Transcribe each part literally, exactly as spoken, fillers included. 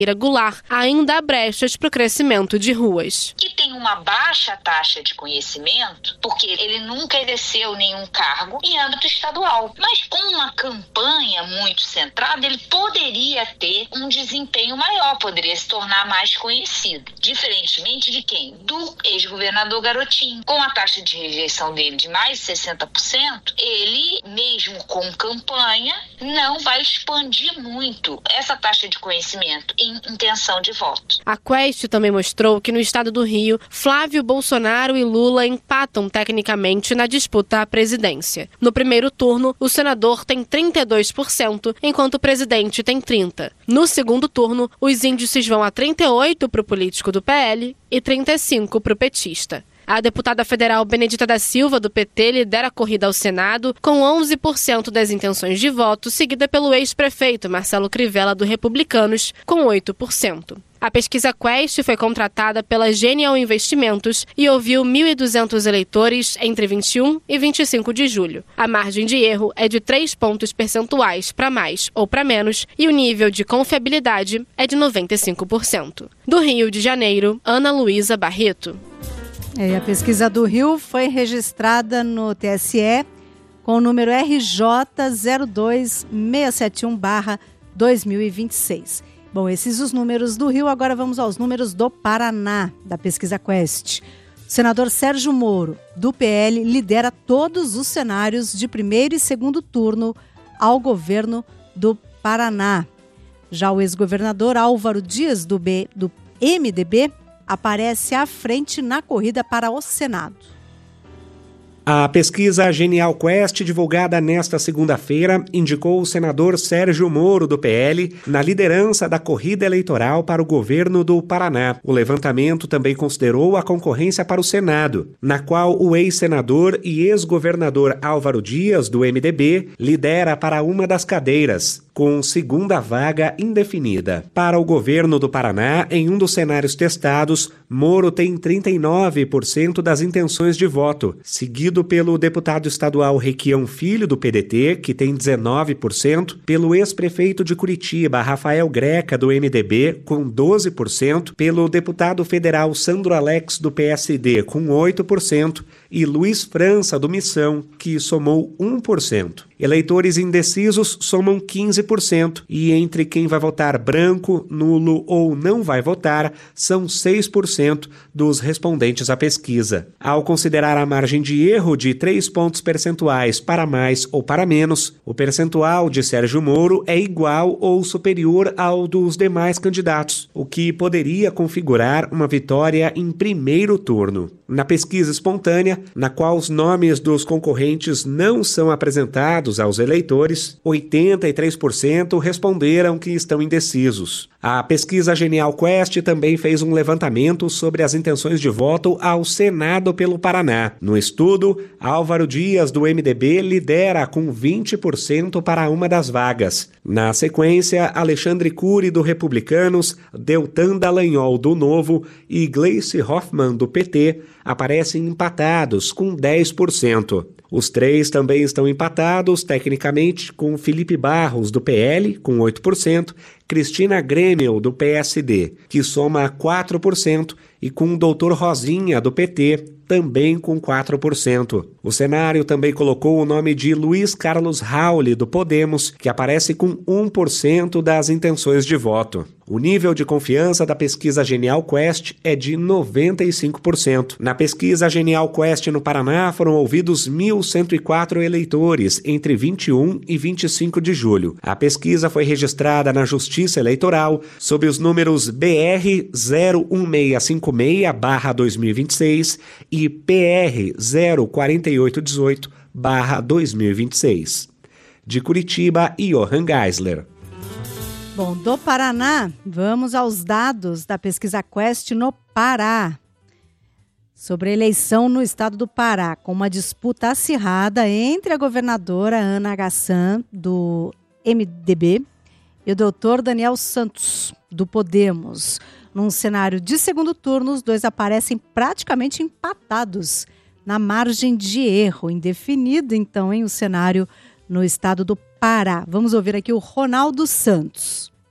Goulart, ainda há brechas para o crescimento de ruas. Que tem uma baixa taxa de conhecimento, porque ele nunca exerceu nenhum cargo em âmbito estadual. Mas com uma campanha muito centrada, ele poderia ter um desempenho maior, poderia se tornar mais conhecido. Diferentemente de quem? Do ex-governador Garotinho. Com a taxa de rejeição dele de mais de sessenta por cento, ele, mesmo com campanha, não vai expandir muito essa taxa de conhecimento em intenção de voto. A Quest também mostrou que no estado do Rio, Flávio Bolsonaro e Lula empatam tecnicamente na disputa à presidência. No primeiro turno, o senador tem trinta e dois por cento, enquanto o presidente tem trinta por cento. No segundo turno, os índices vão a trinta e oito por cento para o político do P L e trinta e cinco por cento para o petista. A deputada federal Benedita da Silva, do P T, lidera a corrida ao Senado com onze por cento das intenções de voto, seguida pelo ex-prefeito Marcelo Crivella, do Republicanos, com oito por cento. A pesquisa Quest foi contratada pela Genial Investimentos e ouviu mil e duzentos eleitores entre vinte e um e vinte e cinco de julho. A margem de erro é de três pontos percentuais para mais ou para menos e o nível de confiabilidade é de noventa e cinco por cento. Do Rio de Janeiro, Ana Luísa Barreto. É, a pesquisa do Rio foi registrada no T S E com o número R J zero dois seis sete um barra dois mil e vinte e seis. Bom, esses os números do Rio, agora vamos aos números do Paraná, da pesquisa Quest. O senador Sérgio Moro, do P L, lidera todos os cenários de primeiro e segundo turno ao governo do Paraná. Já o ex-governador Álvaro Dias, do, B, do M D B, aparece à frente na corrida para o Senado. A pesquisa Genial Quest, divulgada nesta segunda-feira, indicou o senador Sérgio Moro, do P L, na liderança da corrida eleitoral para o governo do Paraná. O levantamento também considerou a concorrência para o Senado, na qual o ex-senador e ex-governador Álvaro Dias, do M D B, lidera para uma das cadeiras, com segunda vaga indefinida. Para o governo do Paraná, em um dos cenários testados, Moro tem trinta e nove por cento das intenções de voto, seguido pelo deputado estadual Requião Filho, do P D T, que tem dezenove por cento, pelo ex-prefeito de Curitiba, Rafael Greca, do M D B, com doze por cento, pelo deputado federal Sandro Alex, do P S D, com oito por cento, e Luiz França, do Missão, que somou um por cento. Eleitores indecisos somam quinze por cento e entre quem vai votar branco, nulo ou não vai votar, são seis por cento dos respondentes à pesquisa. Ao considerar a margem de erro de três pontos percentuais para mais ou para menos, o percentual de Sérgio Moro é igual ou superior ao dos demais candidatos, o que poderia configurar uma vitória em primeiro turno. Na pesquisa espontânea, na qual os nomes dos concorrentes não são apresentados aos eleitores, oitenta e três por cento responderam que estão indecisos. A pesquisa Genial Quest também fez um levantamento sobre as intenções de voto ao Senado pelo Paraná. No estudo, Álvaro Dias, do M D B, lidera com vinte por cento para uma das vagas. Na sequência, Alexandre Cury, do Republicanos, Deltan Dallagnol, do Novo, e Gleice Hoffmann, do P T, aparecem empatados com dez por cento. Os três também estão empatados, tecnicamente, com Felipe Barros, do P L, com oito por cento, Cristina Grêmio, do P S D, que soma quatro por cento, e com o doutor Rosinha, do P T, também com quatro por cento. O cenário também colocou o nome de Luiz Carlos Rauli, do Podemos, que aparece com um por cento das intenções de voto. O nível de confiança da pesquisa Genial Quest é de noventa e cinco por cento. Na pesquisa Genial Quest no Paraná foram ouvidos mil cento e quatro eleitores entre vinte e um e vinte e cinco de julho. A pesquisa foi registrada na Justiça Eleitoral sob os números B R zero um seis cinco seis barra dois mil e vinte e seis e P R zero quatro oito um oito barra dois mil e vinte e seis. De Curitiba, Johan Geisler. Bom, do Paraná, vamos aos dados da pesquisa Quest no Pará. Sobre a eleição no estado do Pará, com uma disputa acirrada entre a governadora Ana Gassan, do M D B, e o doutor Daniel Santos, do Podemos. Num cenário de segundo turno, os dois aparecem praticamente empatados na margem de erro, indefinido então em o cenário no estado do Pará. Vamos ouvir aqui o Ronaldo Santos.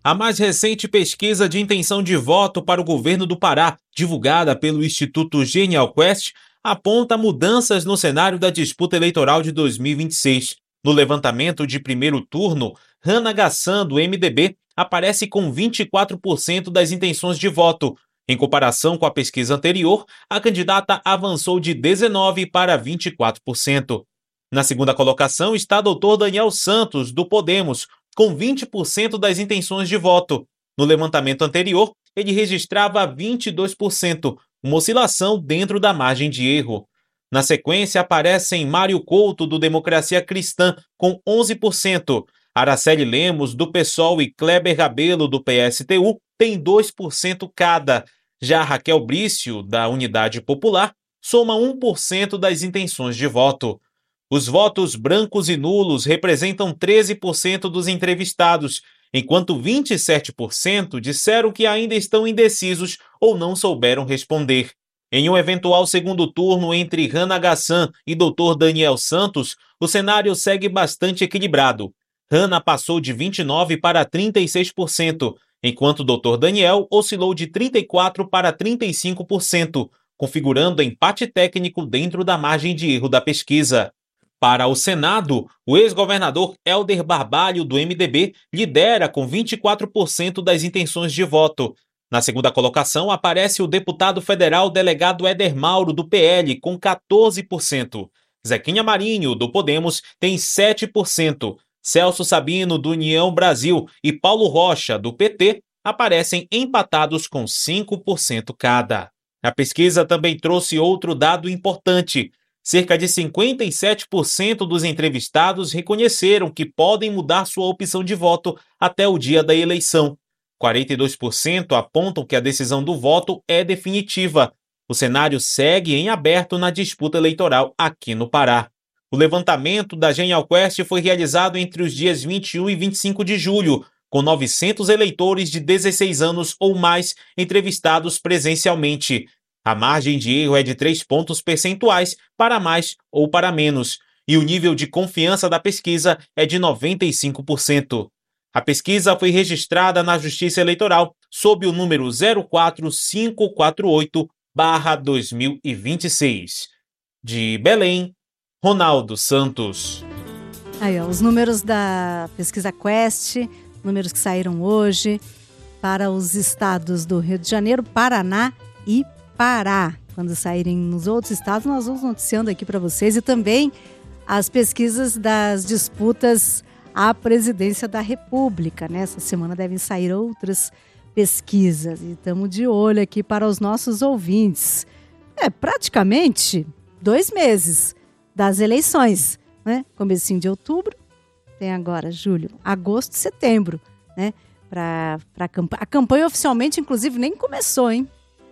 A mais recente pesquisa de intenção de voto para o governo do Pará, divulgada pelo Instituto Genial Quest, aponta mudanças no cenário da disputa eleitoral de dois mil e vinte e seis. No levantamento de primeiro turno, Hannah Gassan, do M D B, aparece com vinte e quatro por cento das intenções de voto. Em comparação com a pesquisa anterior, a candidata avançou de dezenove por cento para vinte e quatro por cento. Na segunda colocação está doutor Daniel Santos, do Podemos, com vinte por cento das intenções de voto. No levantamento anterior, ele registrava vinte e dois por cento, uma oscilação dentro da margem de erro. Na sequência, aparecem Mário Couto, do Democracia Cristã, com onze por cento. Araceli Lemos, do PSOL, e Kleber Rabelo, do P S T U, têm dois por cento cada. Já Raquel Brício, da Unidade Popular, soma um por cento das intenções de voto. Os votos brancos e nulos representam treze por cento dos entrevistados, enquanto vinte e sete por cento disseram que ainda estão indecisos ou não souberam responder. Em um eventual segundo turno entre Hannah Gassan e doutor Daniel Santos, o cenário segue bastante equilibrado. Hannah passou de vinte e nove por cento para trinta e seis por cento, enquanto doutor Daniel oscilou de trinta e quatro por cento para trinta e cinco por cento, configurando empate técnico dentro da margem de erro da pesquisa. Para o Senado, o ex-governador Helder Barbalho, do M D B, lidera com vinte e quatro por cento das intenções de voto. Na segunda colocação aparece o deputado federal delegado Éder Mauro, do P L, com quatorze por cento. Zequinha Marinho, do Podemos, tem sete por cento. Celso Sabino, do União Brasil, e Paulo Rocha, do P T, aparecem empatados com cinco por cento cada. A pesquisa também trouxe outro dado importante. Cerca de cinquenta e sete por cento dos entrevistados reconheceram que podem mudar sua opção de voto até o dia da eleição. quarenta e dois por cento apontam que a decisão do voto é definitiva. O cenário segue em aberto na disputa eleitoral aqui no Pará. O levantamento da Genial Quest foi realizado entre os dias vinte e um e vinte e cinco de julho, com novecentos eleitores de dezesseis anos ou mais entrevistados presencialmente. A margem de erro é de três pontos percentuais para mais ou para menos, e o nível de confiança da pesquisa é de noventa e cinco por cento. A pesquisa foi registrada na Justiça Eleitoral sob o número zero quatro cinco quatro oito barra dois mil e vinte e seis. De Belém, Ronaldo Santos. Aí, ó, os números da pesquisa Quest, números que saíram hoje para os estados do Rio de Janeiro, Paraná e Pará. Quando saírem nos outros estados, nós vamos noticiando aqui para vocês, e também as pesquisas das disputas à presidência da República, né? Essa semana devem sair outras pesquisas e estamos de olho aqui para os nossos ouvintes. É praticamente dois meses das eleições, né? Comecinho de outubro, tem agora julho, agosto, setembro, né? Para a campanha. A campanha oficialmente, inclusive, nem começou, hein?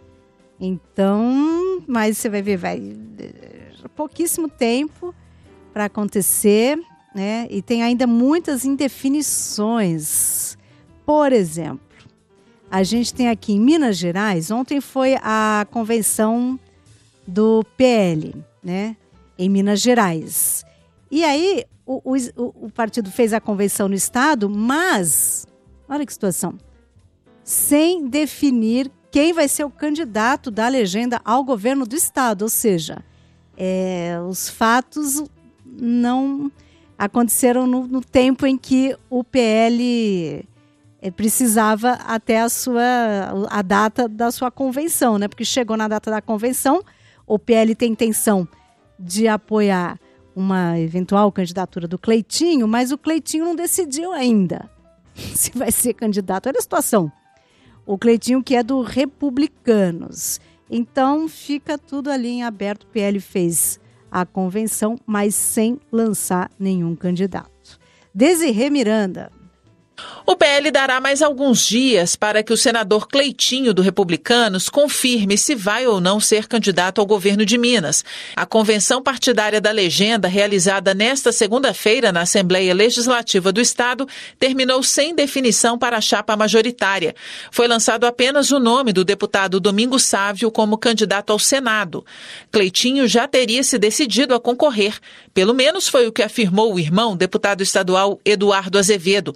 Então, mas você vai ver, vai pouquíssimo tempo para acontecer, né? E tem ainda muitas indefinições. Por exemplo, a gente tem aqui em Minas Gerais, ontem foi a convenção do P L, né? Em Minas Gerais. E aí, o, o, o partido fez a convenção no estado, mas, olha que situação, sem definir quem vai ser o candidato da legenda ao governo do estado. Ou seja, é, os fatos não aconteceram no, no tempo em que o P L é, precisava até a, sua, a data da sua convenção, né? Porque chegou na data da convenção, o P L tem intenção de apoiar uma eventual candidatura do Cleitinho, mas o Cleitinho não decidiu ainda se vai ser candidato. Olha a situação. O Cleitinho, que é do Republicanos. Então, fica tudo ali em aberto. O P L fez a convenção, mas sem lançar nenhum candidato. Desirê Miranda. O P L dará mais alguns dias para que o senador Cleitinho, do Republicanos, confirme se vai ou não ser candidato ao governo de Minas. A convenção partidária da legenda, realizada nesta segunda-feira na Assembleia Legislativa do Estado, terminou sem definição para a chapa majoritária. Foi lançado apenas o nome do deputado Domingos Sávio como candidato ao Senado. Cleitinho já teria se decidido a concorrer. Pelo menos foi o que afirmou o irmão, deputado estadual Eduardo Azevedo. O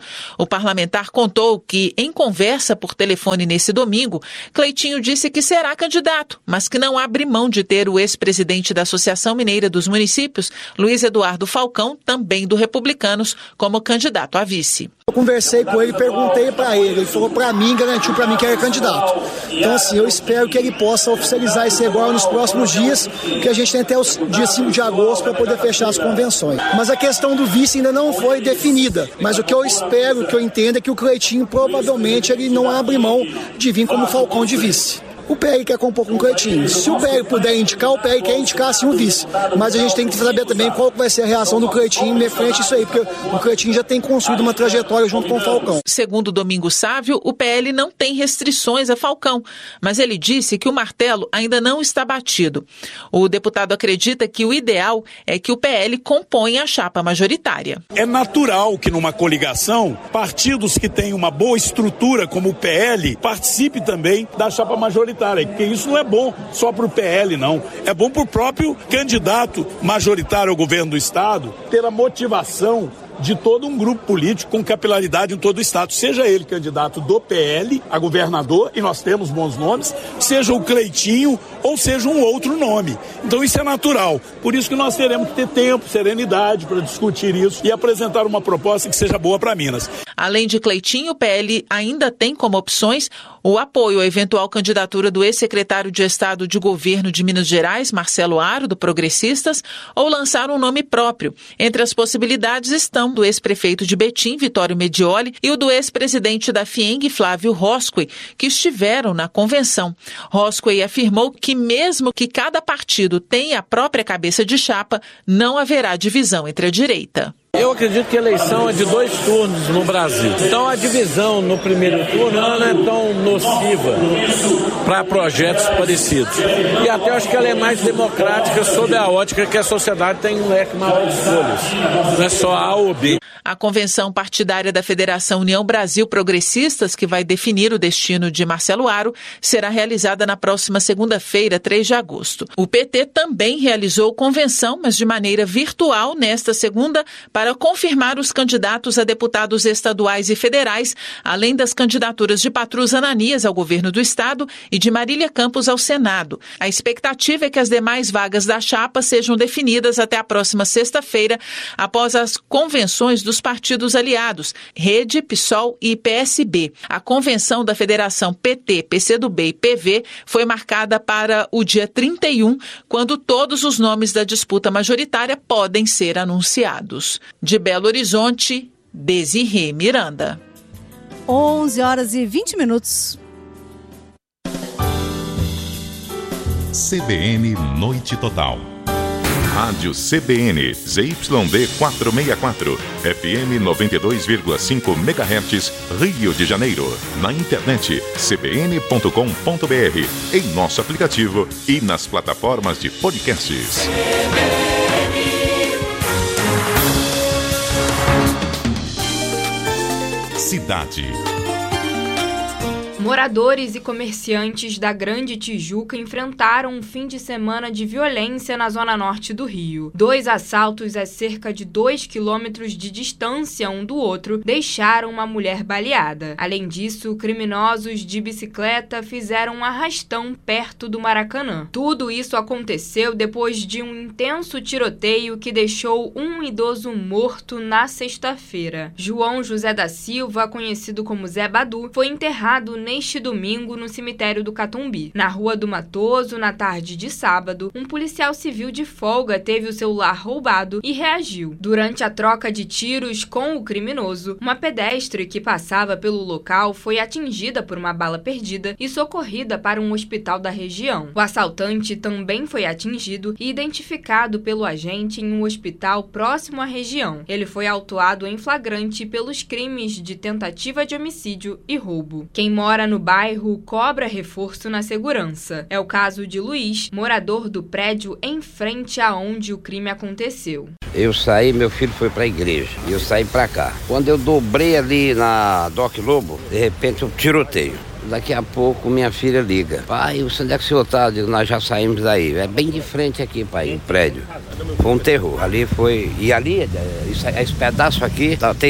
parlamentar contou que, em conversa por telefone nesse domingo, Cleitinho disse que será candidato, mas que não abre mão de ter o ex-presidente da Associação Mineira dos Municípios, Luiz Eduardo Falcão, também do Republicanos, como candidato a vice. Eu conversei com ele, perguntei para ele, ele falou para mim, garantiu para mim que era candidato. Então, assim, eu espero que ele possa oficializar isso agora nos próximos dias, que a gente tem até o dia cinco de agosto para poder fechar as convenções. Mas a questão do vice ainda não foi definida. Mas o que eu espero, o que eu entendo é que o Cleitinho provavelmente ele não abre mão de vir como Falcão de vice. O P L quer compor com o Cleitinho. Se o P L puder indicar, o P L quer indicar assim o vice. Mas a gente tem que saber também qual vai ser a reação do Cleitinho em frente a isso aí, porque o Cleitinho já tem construído uma trajetória junto com o Falcão. Segundo Domingos Sávio, o P L não tem restrições a Falcão, mas ele disse que o martelo ainda não está batido. O deputado acredita que o ideal é que o P L componha a chapa majoritária. É natural que numa coligação, partidos que têm uma boa estrutura como o P L participe também da chapa majoritária. Porque isso não é bom só para o P L, não. É bom para o próprio candidato majoritário ao governo do Estado ter a motivação de todo um grupo político com capilaridade em todo o Estado, seja ele candidato do P L a governador, e nós temos bons nomes, seja o Cleitinho ou seja um outro nome. Então isso é natural. Por isso que nós teremos que ter tempo, serenidade para discutir isso e apresentar uma proposta que seja boa para Minas. Além de Cleitinho, o P L ainda tem como opções o apoio à eventual candidatura do ex-secretário de Estado de Governo de Minas Gerais, Marcelo Aro, do Progressistas, ou lançar um nome próprio. Entre as possibilidades estão do ex-prefeito de Betim, Vitório Medioli, e o do ex-presidente da FIENG, Flávio Roscoe, que estiveram na convenção. Roscoe afirmou que mesmo que cada partido tenha a própria cabeça de chapa, não haverá divisão entre a direita. Eu acredito que a eleição é de dois turnos no Brasil. Então a divisão no primeiro turno não é tão nociva para projetos parecidos. E até acho que ela é mais democrática sob a ótica que a sociedade tem um leque maior de escolhas. Não é só A ou B. A convenção partidária da Federação União Brasil Progressistas, que vai definir o destino de Marcelo Aro, será realizada na próxima segunda-feira, três de agosto. O P T também realizou convenção, mas de maneira virtual, nesta segunda, para confirmar os candidatos a deputados estaduais e federais, além das candidaturas de Patrus Ananias ao governo do estado e de Marília Campos ao Senado. A expectativa é que as demais vagas da chapa sejam definidas até a próxima sexta-feira, após as convenções dos partidos aliados, Rede, PSOL e P S B. A convenção da Federação P T, PCdoB e P V foi marcada para o dia trinta e um, quando todos os nomes da disputa majoritária podem ser anunciados. De Belo Horizonte, Desirê Miranda. onze horas e vinte minutos. C B N Noite Total. Rádio C B N, Z Y D quatrocentos e sessenta e quatro, F M noventa e dois vírgula cinco megahertz, Rio de Janeiro. Na internet, c b n ponto com ponto b r, em nosso aplicativo e nas plataformas de podcasts. Cidade. Moradores e comerciantes da Grande Tijuca enfrentaram um fim de semana de violência na zona norte do Rio. Dois assaltos a cerca de dois quilômetros de distância um do outro deixaram uma mulher baleada. Além disso, criminosos de bicicleta fizeram um arrastão perto do Maracanã. Tudo isso aconteceu depois de um intenso tiroteio que deixou um idoso morto na sexta-feira. João José da Silva, conhecido como Zé Badu, foi enterrado neste domingo no cemitério do Catumbi. Na Rua do Matoso, na tarde de sábado, um policial civil de folga teve o celular roubado e reagiu. Durante a troca de tiros com o criminoso, uma pedestre que passava pelo local foi atingida por uma bala perdida e socorrida para um hospital da região. O assaltante também foi atingido e identificado pelo agente em um hospital próximo à região. Ele foi autuado em flagrante pelos crimes de tentativa de homicídio e roubo. Quem mora no bairro cobra reforço na segurança. É o caso de Luiz, morador do prédio em frente aonde o crime aconteceu. Eu saí, meu filho foi pra igreja e eu saí pra cá. Quando eu dobrei ali na Doc Lobo, de repente eu tiroteio. Daqui a pouco minha filha liga. Pai, onde é que o senhor tá? Eu digo, nós já saímos daí. É bem de frente aqui, pai, o prédio. Foi um terror. Ali foi... E ali, esse pedaço aqui, tá terrível.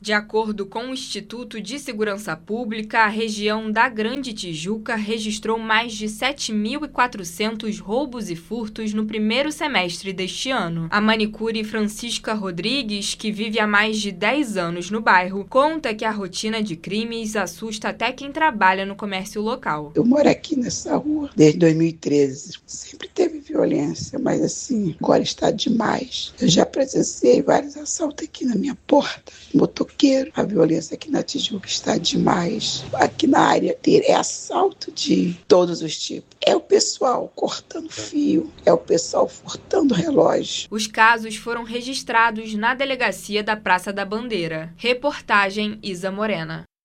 De acordo com o Instituto de Segurança Pública, a região da Grande Tijuca registrou mais de sete mil e quatrocentos roubos e furtos no primeiro semestre deste ano. A manicure Francisca Rodrigues, que vive há mais de dez anos no bairro, conta que a rotina de crimes assusta até quem trabalha no comércio local. Eu moro aqui nessa rua desde dois mil e treze. Sempre teve violência, mas assim, agora está demais. Eu já presenciei vários assaltos aqui na minha porta. Motoqueiro, a violência aqui na Tijuca está demais. Aqui na área é assalto de todos os tipos. É o pessoal cortando fio, é o pessoal furtando relógio. Os casos foram registrados na delegacia da Praça da Bandeira. Reportagem Isa Morena.